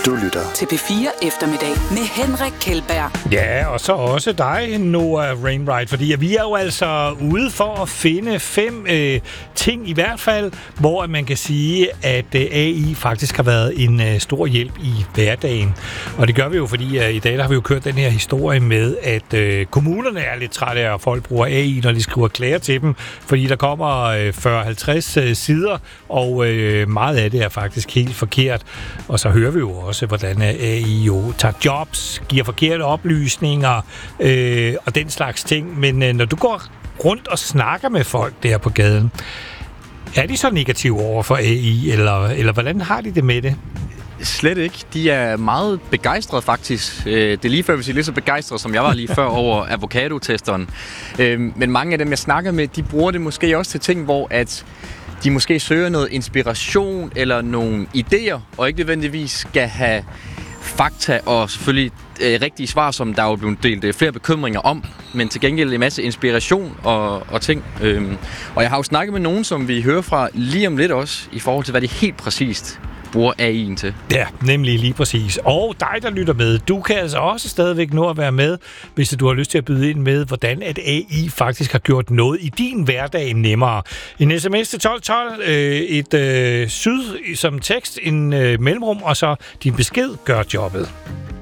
Du lytter til P4 Eftermiddag med Henrik Kjeldberg. Ja, og så også dig, Noah Wainwright, fordi vi er jo altså ude for at finde 5 ting i hvert fald, hvor man kan sige, at AI faktisk har været en stor hjælp i hverdagen. Og det gør vi jo, fordi i dag der har vi jo kørt den her historie med, at kommunerne er lidt trætte af, at folk bruger AI, når de skriver klager til dem, fordi der kommer 40-50 sider, og meget af det er faktisk helt forkert. Og så hører vi jo også, hvordan AI jo tager jobs, giver forkerte oplysninger og den slags ting. Men når du går rundt og snakker med folk der på gaden, er de så negative over for AI, eller hvordan har de det med det? Slet ikke. De er meget begejstrede faktisk. Det er lige før, hvis I er lige så begejstrede, som jeg var lige før over avocado-testeren. Men mange af dem, jeg snakker med, de bruger det måske også til ting, hvor at de måske søger noget inspiration eller nogle idéer, og ikke nødvendigvis skal have fakta og selvfølgelig rigtige svar, som der er jo blevet delt flere bekymringer om, men til gengæld en masse inspiration og ting. Og jeg har jo snakket med nogen, som vi hører fra lige om lidt også, i forhold til, hvad det helt præcist bruger AI'en til. Ja, nemlig lige præcis. Og dig, der lytter med, du kan altså også stadigvæk nå at være med, hvis du har lyst til at byde ind med, hvordan at AI faktisk har gjort noget i din hverdag nemmere. En sms til 1212, et syd som tekst, en mellemrum, og så din besked gør jobbet.